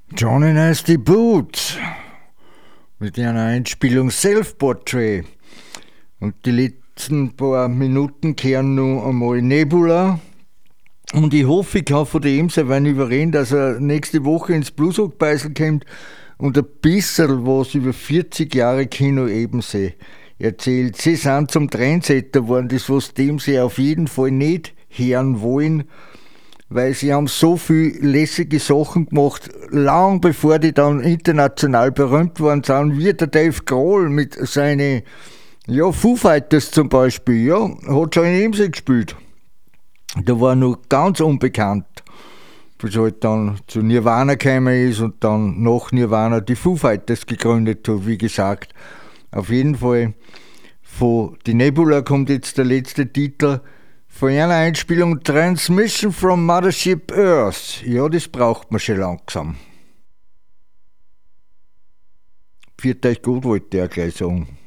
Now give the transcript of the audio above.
Johnny Nasty Boots mit einer Einspielung Self-Portrait. Und die letzten paar Minuten kehren noch einmal Nebula. Und ich hoffe, ich kann von dem sein überreden, dass er nächste Woche ins Bluesrock-Beisel kommt und ein bisschen was über 40 Jahre Kino Ebensee erzählt. Sie sind zum Trendsetter geworden, das was dem sie auf jeden Fall nicht hören wollen, weil sie haben so viel lässige Sachen gemacht, lang bevor die dann international berühmt worden sind, wie der Dave Grohl mit seinen Foo Fighters zum Beispiel, hat schon in Ebensee gespielt. Da war noch ganz unbekannt, bis halt dann zu Nirvana gekommen ist und dann nach Nirvana die Foo Fighters gegründet hat, wie gesagt. Auf jeden Fall von die Nebula kommt jetzt der letzte Titel von einer Einspielung Transmission from Mothership Earth. Ja, das braucht man schon langsam. Pfiat euch gut, wollte ich gleich sagen.